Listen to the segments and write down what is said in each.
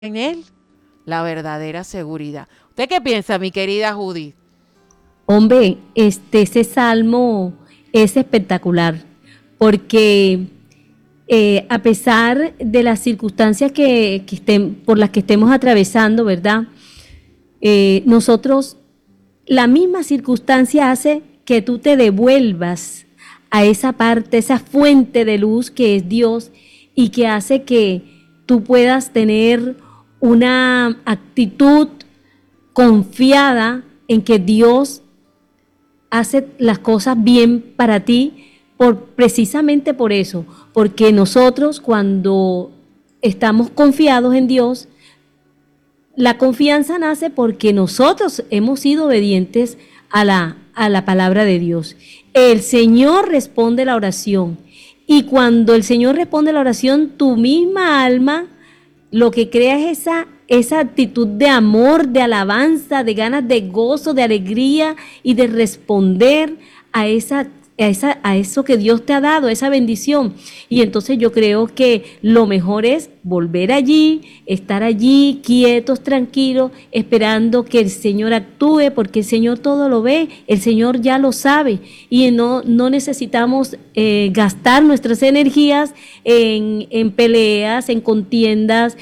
en Él la verdadera seguridad. ¿Usted qué piensa, mi querida Judy? Hombre, ese salmo es espectacular porque a pesar de las circunstancias por las que estemos atravesando, ¿verdad? Nosotros, la misma circunstancia hace que tú te devuelvas a esa parte, esa fuente de luz que es Dios y que hace que tú puedas tener una actitud confiada en que Dios hace las cosas bien para ti precisamente por eso, porque nosotros cuando estamos confiados en Dios, la confianza nace porque nosotros hemos sido obedientes a la palabra de Dios. El Señor responde la oración y cuando el Señor responde la oración, tu misma alma lo que crea es esa actitud de amor, de alabanza, de ganas de gozo, de alegría y de responder a eso que Dios te ha dado, esa bendición. Y entonces yo creo que lo mejor es volver allí, estar allí quietos, tranquilos, esperando que el Señor actúe, porque el Señor todo lo ve, el Señor ya lo sabe y no necesitamos gastar nuestras energías en peleas, en contiendas,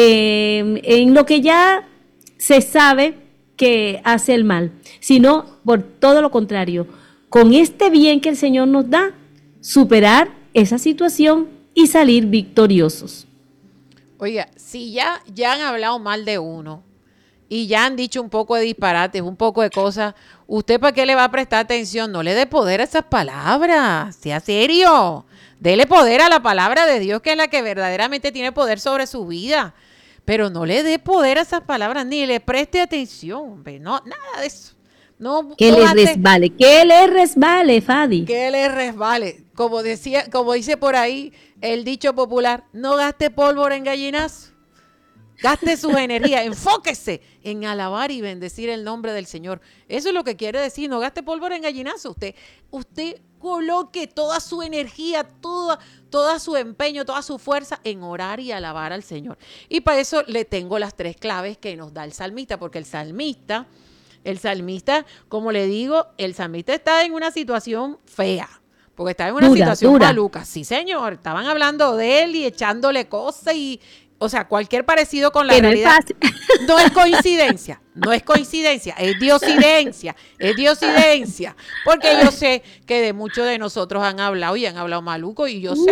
en lo que ya se sabe que hace el mal, sino por todo lo contrario, con este bien que el Señor nos da, superar esa situación y salir victoriosos. Oiga, si ya han hablado mal de uno y ya han dicho un poco de disparates, un poco de cosas, ¿usted para qué le va a prestar atención? No le dé poder a esas palabras, sea serio. Dele poder a la palabra de Dios, que es la que verdaderamente tiene poder sobre su vida. Pero no le dé poder a esas palabras, ni le preste atención, hombre. No, nada de eso. No, Que no le gaste, resbale, que le resbale, Fadi. que le resbale. Como dice por ahí el dicho popular, no gaste pólvora en gallinazo. Gaste sus energías, enfóquese en alabar y bendecir el nombre del Señor. Eso es lo que quiere decir, no gaste pólvora en gallinazo. Usted coloque toda su energía, toda su empeño, toda su fuerza en orar y alabar al Señor. Y para eso le tengo las 3 claves que nos da el salmista, porque el salmista, como le digo, el salmista está en una situación fea. Porque estaba en una Dura, situación dura. maluca. Sí, señor. Estaban hablando de él y echándole cosas o sea, cualquier parecido con la Que no es realidad fácil. no es coincidencia, no es coincidencia, es diosidencia, es diosidencia. Porque yo sé que de muchos de nosotros han hablado y han hablado maluco y yo sé,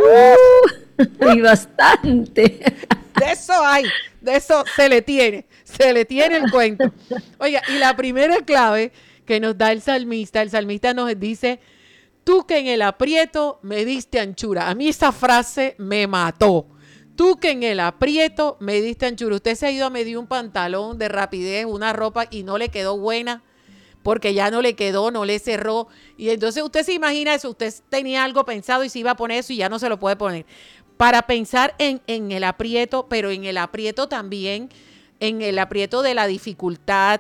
Y bastante. de eso hay, de eso se le tiene el cuento. Oiga, y la primera clave que nos da el salmista nos dice, tú que en el aprieto me diste anchura. A mí esa frase me mató. Tú que en el aprieto me diste anchura. Usted se ha ido a medir un pantalón de rapidez, una ropa y no le quedó buena porque ya no le quedó, no le cerró. Y entonces usted se imagina eso, usted tenía algo pensado y se iba a poner eso y ya no se lo puede poner. Para pensar en el aprieto, pero en el aprieto también, en el aprieto de la dificultad,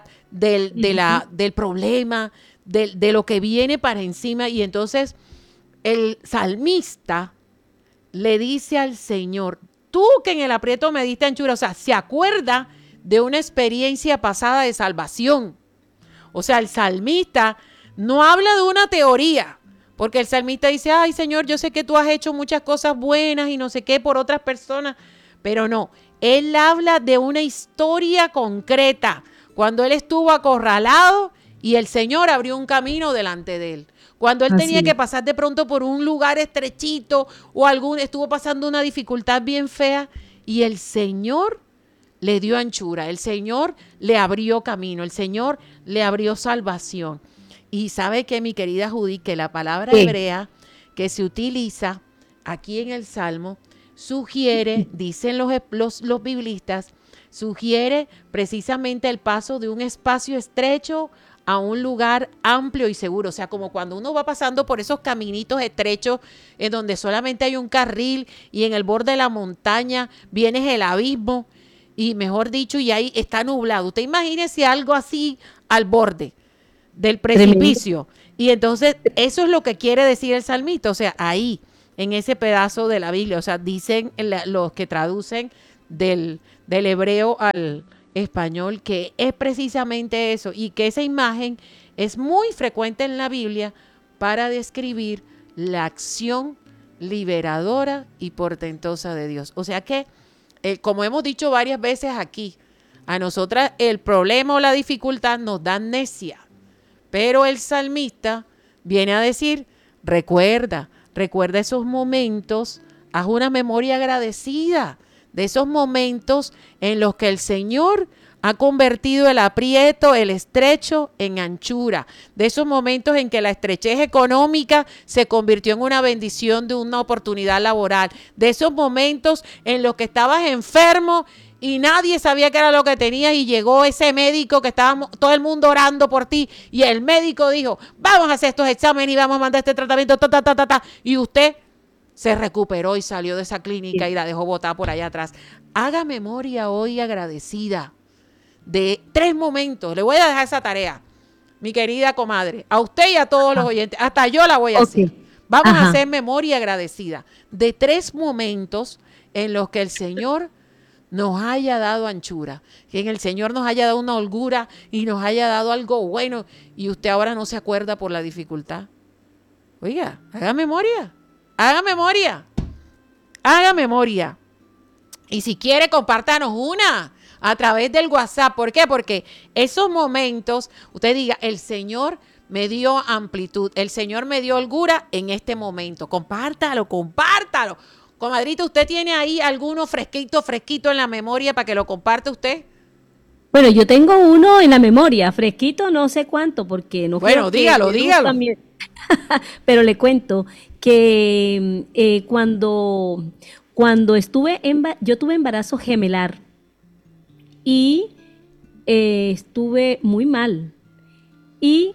del problema, de lo que viene para encima. Y entonces el salmista le dice al Señor, tú que en el aprieto me diste anchura, o sea, se acuerda de una experiencia pasada de salvación. O sea, el salmista no habla de una teoría, porque el salmista dice, ay Señor, yo sé que tú has hecho muchas cosas buenas y no sé qué por otras personas, pero no, él habla de una historia concreta, cuando él estuvo acorralado y el Señor abrió un camino delante de él. Cuando él tenía que Así. pasar de pronto por un lugar estrechito o estuvo pasando una dificultad bien fea y el Señor le dio anchura, el Señor le abrió camino, el Señor le abrió salvación. Y sabe que, mi querida Judy, que la palabra ¿Qué? hebrea que se utiliza aquí en el Salmo sugiere, dicen los biblistas, sugiere precisamente el paso de un espacio estrecho a un lugar amplio y seguro. O sea, como cuando uno va pasando por esos caminitos estrechos en donde solamente hay un carril y en el borde de la montaña viene el abismo y mejor dicho, y ahí está nublado. Usted imagínese algo así al borde del Tremendo. precipicio. Y entonces eso es lo que quiere decir el salmista, o sea, ahí, en ese pedazo de la Biblia, o sea, dicen los que traducen del hebreo al español, que es precisamente eso, y que esa imagen es muy frecuente en la Biblia para describir la acción liberadora y portentosa de Dios. O sea que, como hemos dicho varias veces aquí, a nosotras el problema o la dificultad nos da amnesia, pero el salmista viene a decir, recuerda esos momentos, haz una memoria agradecida de esos momentos en los que el Señor ha convertido el aprieto, el estrecho en anchura, de esos momentos en que la estrechez económica se convirtió en una bendición de una oportunidad laboral, de esos momentos en los que estabas enfermo y nadie sabía qué era lo que tenías y llegó ese médico que estábamos todo el mundo orando por ti y el médico dijo, vamos a hacer estos exámenes y vamos a mandar este tratamiento, y usted se recuperó y salió de esa clínica y la dejó botada por allá atrás. Haga memoria hoy agradecida de 3 momentos. Le voy a dejar esa tarea, mi querida comadre, a usted y a todos los oyentes. Hasta yo la voy a hacer. Vamos a hacer memoria agradecida de 3 momentos en los que el Señor nos haya dado anchura, que en el Señor nos haya dado una holgura y nos haya dado algo bueno y usted ahora no se acuerda por la dificultad. Oiga, haga memoria. Haga memoria. Haga memoria. Y si quiere, compártanos una a través del WhatsApp. ¿Por qué? Porque esos momentos, usted diga, el Señor me dio amplitud, el Señor me dio holgura en este momento. Compártalo. Comadrita, ¿usted tiene ahí alguno fresquito en la memoria para que lo comparte usted? Bueno, yo tengo uno en la memoria, fresquito no sé cuánto, porque no quiero dígalo. También. Pero le cuento que cuando yo tuve embarazo gemelar y estuve muy mal y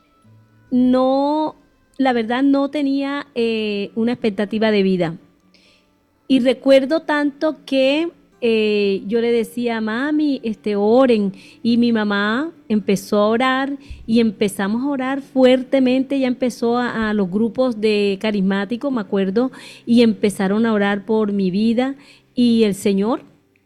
la verdad no tenía una expectativa de vida. Y recuerdo tanto que yo le decía, mami, oren. Y mi mamá empezó a orar y empezamos a orar fuertemente. Ya empezó a los grupos de carismáticos, me acuerdo, y empezaron a orar por mi vida. Y el Señor,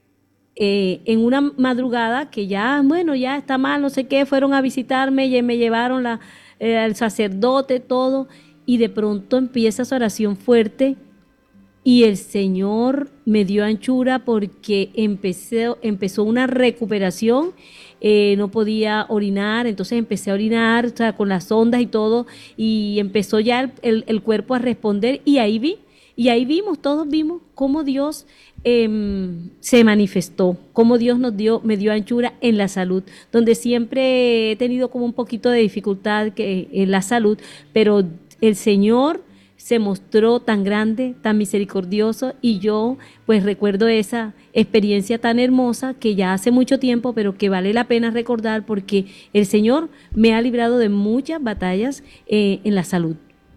en una madrugada que ya está mal, no sé qué, fueron a visitarme y me llevaron al sacerdote, todo. Y de pronto empieza esa oración fuerte. Y el Señor me dio anchura porque empezó una recuperación, no podía orinar, entonces empecé a orinar, o sea, con las ondas y todo, y empezó ya el cuerpo a responder, y ahí todos vimos cómo Dios se manifestó, cómo Dios me dio anchura en la salud, donde siempre he tenido como un poquito de dificultad en la salud, pero el Señor se mostró tan grande, tan misericordioso, y yo pues recuerdo esa experiencia tan hermosa que ya hace mucho tiempo, pero que vale la pena recordar porque el Señor me ha librado de muchas batallas en la salud.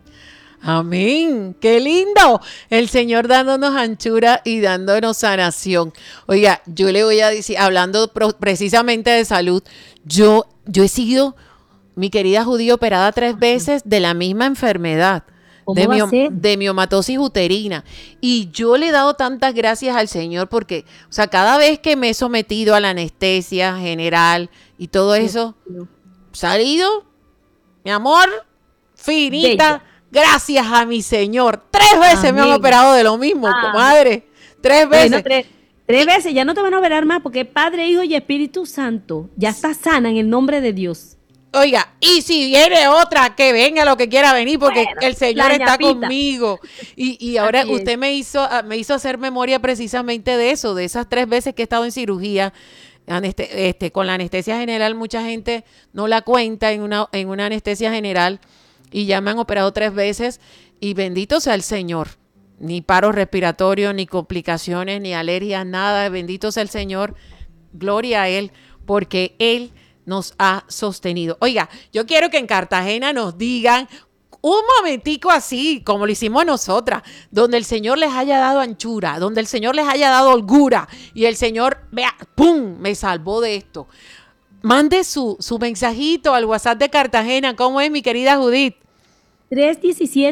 Amén, qué lindo, el Señor dándonos anchura y dándonos sanación. Oiga, yo le voy a decir, hablando precisamente de salud, yo he sido, mi querida Judía, operada 3 veces de la misma enfermedad. De miomatosis uterina. Y yo le he dado tantas gracias al Señor porque, o sea, cada vez que me he sometido a la anestesia general y todo eso, salido, mi amor, finita, gracias a mi Señor. 3 veces Amén. Me han operado de lo mismo, comadre. 3 veces. Bueno, 3 veces, ya no te van a operar más porque Padre, Hijo y Espíritu Santo ya está sana en el nombre de Dios. Oiga, y si viene otra, que venga lo que quiera venir, porque el Señor está conmigo. Y ahora usted me hizo hacer memoria precisamente de eso, de esas 3 veces que he estado en cirugía. Con la anestesia general, mucha gente no la cuenta en una anestesia general, y ya me han operado 3 veces, y bendito sea el Señor. Ni paro respiratorio, ni complicaciones, ni alergias, nada. Bendito sea el Señor. Gloria a Él, porque Él nos ha sostenido. Oiga, yo quiero que en Cartagena nos digan un momentico así, como lo hicimos nosotras, donde el Señor les haya dado anchura, donde el Señor les haya dado holgura, y el Señor, vea, ¡pum!, me salvó de esto. Mande su mensajito al WhatsApp de Cartagena. ¿Cómo es, mi querida Judith?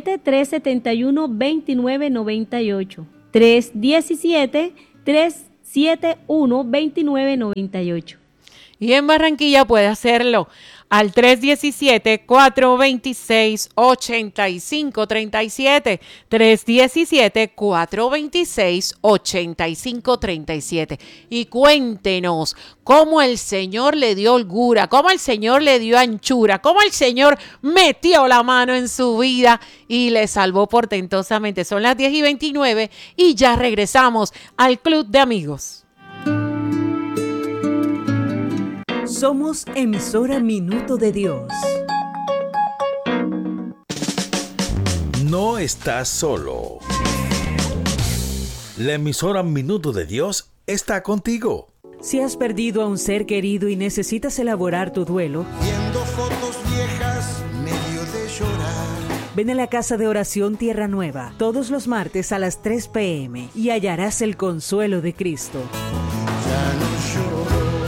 317-371-2998. 317-371-2998. 317-426-712998. Y en Barranquilla puede hacerlo al 317-426-8537. 317-426-8537. Y cuéntenos cómo el Señor le dio holgura, cómo el Señor le dio anchura, cómo el Señor metió la mano en su vida y le salvó portentosamente. Son las 10:29 y ya regresamos al Club de Amigos. Somos emisora Minuto de Dios. No estás solo. La emisora Minuto de Dios está contigo. Si has perdido a un ser querido y necesitas elaborar tu duelo, viendo fotos viejas, medio de llorar. Ven a la Casa de Oración Tierra Nueva todos los martes a las 3 p.m. y hallarás el consuelo de Cristo. Ya no lloro.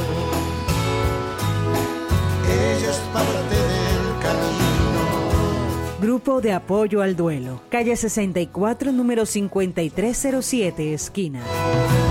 Ella es parte del camino. Grupo de Apoyo al Duelo. Calle 64, número 5307, esquina.